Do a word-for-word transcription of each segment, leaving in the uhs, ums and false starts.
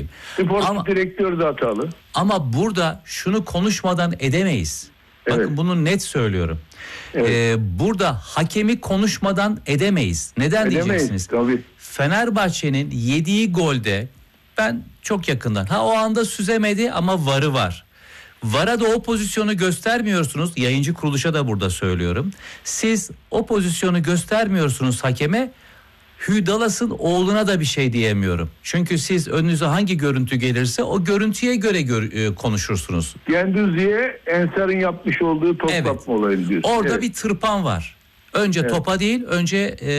söyleyeyim. Sportif Ama, direktör de hatalı. ama burada şunu konuşmadan edemeyiz. Evet. Bakın bunu net söylüyorum. Evet. Ee, burada hakemi konuşmadan edemeyiz. Neden Edemeyiz, diyeceksiniz? tabii. Fenerbahçe'nin yediği golde ben çok yakından, ha o anda süzemedi ama varı var. VAR'a da o pozisyonu göstermiyorsunuz. Yayıncı kuruluşa da burada söylüyorum. Siz o pozisyonu göstermiyorsunuz hakeme. Hüdalas'ın oğluna da bir şey diyemiyorum. Çünkü siz önünüze hangi görüntü gelirse o görüntüye göre gör, e, konuşursunuz. Gündüz'e Ensar'ın yapmış olduğu top Evet. kapma olayını diyorsun. Orada Evet. bir tırpan var. Önce Evet. topa değil, önce e,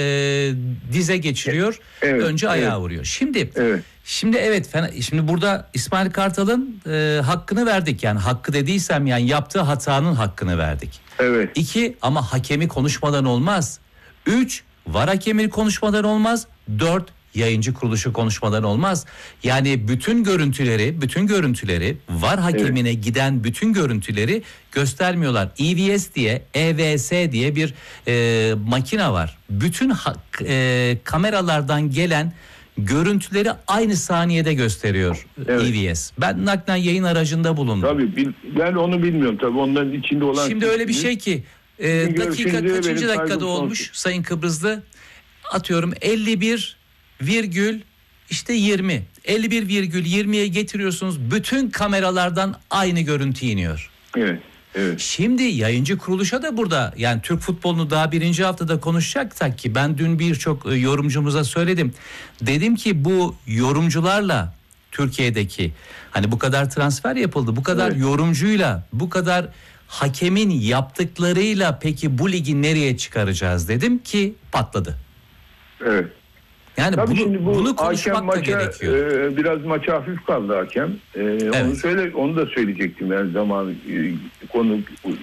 dize geçiriyor, Evet, önce ayağa evet. vuruyor. Şimdi, Evet. şimdi evet, şimdi burada İsmail Kartal'ın e, hakkını verdik. Yani hakkı dediysem yani yaptığı hatanın hakkını verdik. Evet. İki, ama hakemi konuşmadan olmaz. Üç, VAR hakemi konuşmadan olmaz. Dört, yayıncı kuruluşu konuşmadan olmaz. Yani bütün görüntüleri, bütün görüntüleri VAR hakemine evet. giden bütün görüntüleri göstermiyorlar. E V S diye, E V S diye bir e, makine var. Bütün ha, e, kameralardan gelen görüntüleri aynı saniyede gösteriyor evet. E V S. Ben naklen yayın aracında bulundum. Tabii ben onu bilmiyorum tabii, onların içinde olan. Şimdi öyle bir şey ki e, dakika kaçıncı dakikada olmuş sonsuz. Sayın Kıbrıslı? Atıyorum elli bir virgül işte yirmi. elli bir virgül yirmiye getiriyorsunuz. Bütün kameralardan aynı görüntü iniyor. Evet. Evet. Şimdi yayıncı kuruluşa da burada, yani Türk futbolunu daha birinci haftada konuşacaksak ki ben dün birçok yorumcumuza söyledim. Dedim ki bu yorumcularla Türkiye'deki hani bu kadar transfer yapıldı, bu kadar evet. yorumcuyla, bu kadar hakemin yaptıklarıyla peki bu ligi nereye çıkaracağız dedim ki patladı. Evet. Yani tabii bunu, şimdi bu bunu konuşmak maça, da gerekiyor. E, biraz maça hafif kaldı hakem. E, evet. Onu söyle, onu da söyleyecektim yani zaman e, konu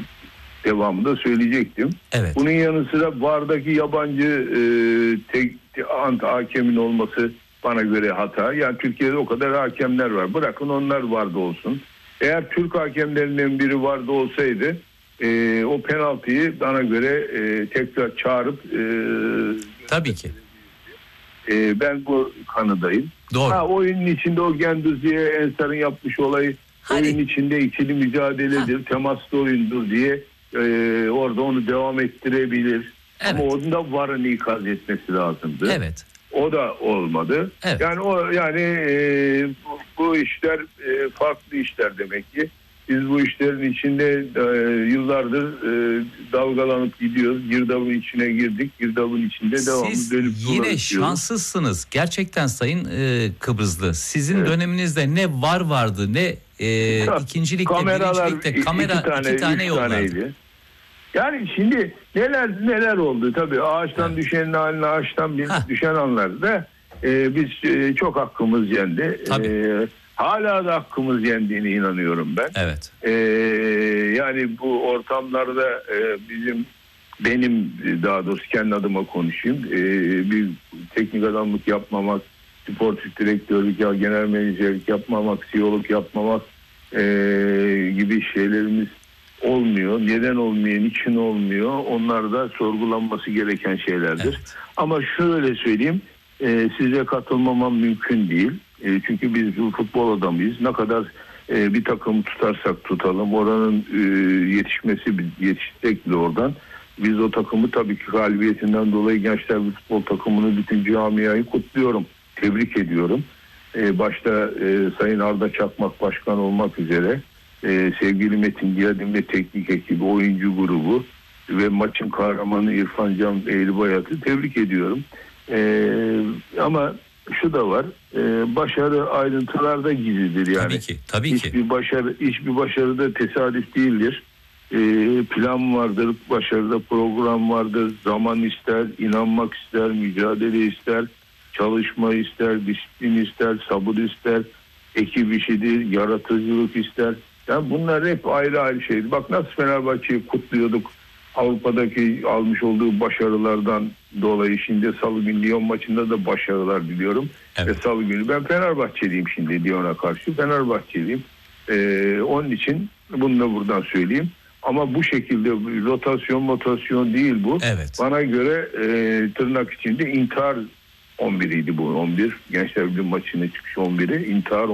devamında söyleyecektim. Evet. Bunun yanı sıra VAR'daki yabancı e, tek ant hakemin olması bana göre hata. Yani Türkiye'de o kadar hakemler var. Bırakın onlar VAR'da olsun. Eğer Türk hakemlerinden biri VAR'da olsaydı e, o penaltıyı bana göre e, tekrar çağırıp e, tabii ki. E, ben bu kanıdayım. Doğru. Ha, oyunun içinde o Gündüz'e Ensar'ın yapmış olayı hani, oyun içinde ikili mücadeledir, ha. temaslı oyundur diye e, orada onu devam ettirebilir. Evet. Ama onun da VAR'ın ikaz etmesi lazımdı. Evet. O da olmadı. Evet. Yani o yani e, bu, bu işler e, farklı işler demek ki. Biz bu işlerin içinde e, yıllardır e, dalgalanıp gidiyoruz. Girdabın içine girdik. Girdabın içinde devamlı siz dönüp yine şanslısınız. Gerçekten Sayın e, Kıbrıslı. Sizin evet. döneminizde ne VAR vardı ne e, ikincilikte, birincilikte kamera iki tane, iki tane yollardı. Yani şimdi neler neler oldu tabii. Ağaçtan evet. düşenin haline ağaçtan bir Heh. düşen anlarda e, biz e, çok hakkımız yendi. Tabii. E, Hala da hakkımız yendiğine inanıyorum ben. Evet. Ee, yani bu ortamlarda e, bizim benim daha doğrusu kendi adıma konuşayım. E, bir teknik adamlık yapmamak, sportif direktörlük ya genel menajerlik yapmamak, C E O'luk yapmamak e, gibi şeylerimiz olmuyor. Neden olmuyor, niçin olmuyor? Onlar da sorgulanması gereken şeylerdir. Evet. Ama şöyle söyleyeyim, e, size katılmamam mümkün değil. E, çünkü biz futbol adamıyız. Ne kadar e, bir takımı tutarsak tutalım, oranın e, yetişmesi yetişsek bile oradan. Biz o takımı tabii ki galibiyetinden dolayı Gençler bir futbol takımını bütün camiayı kutluyorum. Tebrik ediyorum. E, başta e, Sayın Arda Çakmak Başkan olmak üzere e, sevgili Metin Giyadin ve teknik ekibi, oyuncu grubu ve maçın kahramanı İrfan Can Eğribayat'ı tebrik ediyorum. E, ama şu da var, e, başarı ayrıntılarda gizlidir yani. Tabii ki, tabii hiçbir ki. başarı, hiçbir başarı da tesadüf değildir. E, plan vardır, başarıda program vardır, zaman ister, inanmak ister, mücadele ister, çalışma ister, disiplin ister, sabır ister, ekip işidir, yaratıcılık ister. Yani bunlar hep ayrı ayrı şeydir. Bak nasıl Fenerbahçe'yi kutluyorduk. Avrupa'daki almış olduğu başarılardan dolayı şimdi Salı günü Lyon maçında da başarılar diliyorum. Evet. Ve Salı günü ben Fenerbahçeliyim şimdi Lyon'a karşı. Fenerbahçeliyim. Ee, onun için bunu da buradan söyleyeyim. Ama bu şekilde rotasyon motasyon değil bu. Evet. Bana göre e, tırnak içinde intihar on biriydi bu on bir. Gençler Birliği maçına çıkış on biri. İntihar